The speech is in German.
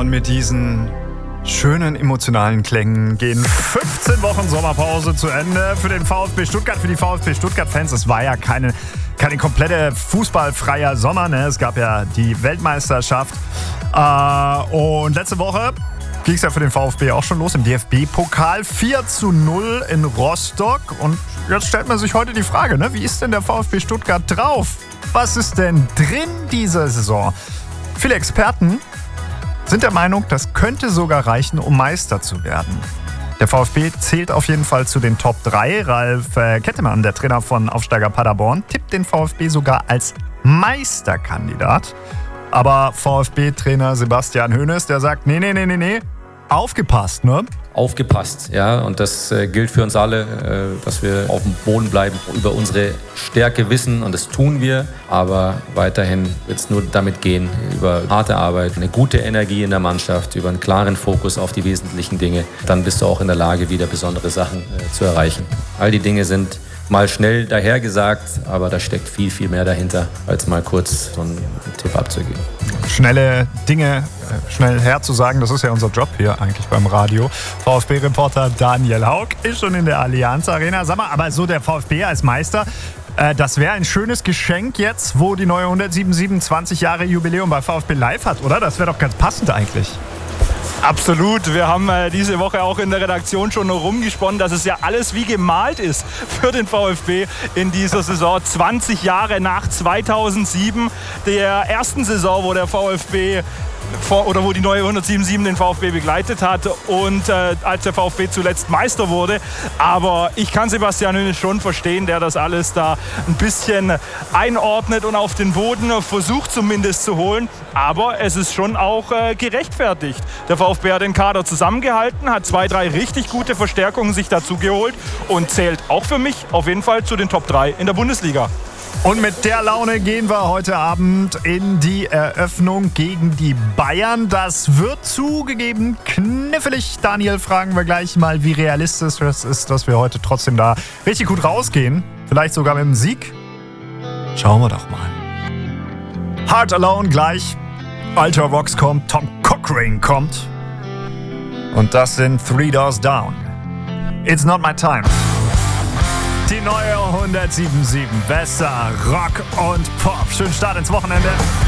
Und mit diesen schönen emotionalen Klängen gehen 15 Wochen Sommerpause zu Ende für den VfB Stuttgart, für die VfB Stuttgart-Fans. Es war ja keine komplette fußballfreier Sommer, ne? Es gab ja die Weltmeisterschaft. Und letzte Woche ging es ja für den VfB auch schon los im DFB-Pokal. 4:0 in Rostock. Und jetzt stellt man sich heute die Frage, ne? Wie ist denn der VfB Stuttgart drauf? Was ist denn drin diese Saison? Viele Experten sind der Meinung, das könnte sogar reichen, um Meister zu werden. Der VfB zählt auf jeden Fall zu den Top 3. Ralf Kettemann, der Trainer von Aufsteiger Paderborn, tippt den VfB sogar als Meisterkandidat. Aber VfB-Trainer Sebastian Hoeneß, der sagt, nee, aufgepasst, ne? Aufgepasst, ja. Und das gilt für uns alle, dass wir auf dem Boden bleiben, über unsere Stärke wissen. Und das tun wir. Aber weiterhin wird es nur damit gehen, über harte Arbeit, eine gute Energie in der Mannschaft, über einen klaren Fokus auf die wesentlichen Dinge. Dann bist du auch in der Lage, wieder besondere Sachen zu erreichen. All die Dinge sind mal schnell dahergesagt, aber da steckt viel, viel mehr dahinter, als mal kurz so einen Tipp abzugeben. Schnelle Dinge schnell herzusagen, das ist ja unser Job hier eigentlich beim Radio. VfB-Reporter Daniel Haug ist schon in der Allianz Arena. Sag mal, aber so der VfB als Meister, das wäre ein schönes Geschenk jetzt, wo die neue 107 20 Jahre Jubiläum bei VfB Live hat, oder? Das wäre doch ganz passend eigentlich. Absolut. Wir haben diese Woche auch in der Redaktion schon rumgesponnen, dass es ja alles wie gemalt ist für den VfB in dieser Saison. 20 Jahre nach 2007, der ersten Saison, wo der VfB wo die neue 107 den VfB begleitet hat und als der VfB zuletzt Meister wurde. Aber ich kann Sebastian Hoeneß schon verstehen, der das alles da ein bisschen einordnet und auf den Boden versucht zumindest zu holen. Aber es ist schon auch gerechtfertigt. Der VfB hat den Kader zusammengehalten, hat 2, 3 richtig gute Verstärkungen sich dazu geholt und zählt auch für mich auf jeden Fall zu den Top 3 in der Bundesliga. Und mit der Laune gehen wir heute Abend in die Eröffnung gegen die Bayern. Das wird zugegeben knifflig. Daniel, fragen wir gleich mal, wie realistisch es ist, dass wir heute trotzdem da richtig gut rausgehen. Vielleicht sogar mit einem Sieg. Schauen wir doch mal. Heart Alone gleich. Alter Vox kommt, Tom Cochrane kommt. Und das sind Three Doors Down. It's not my time. Die neue 107.7. Besser Rock und Pop. Schönen Start ins Wochenende.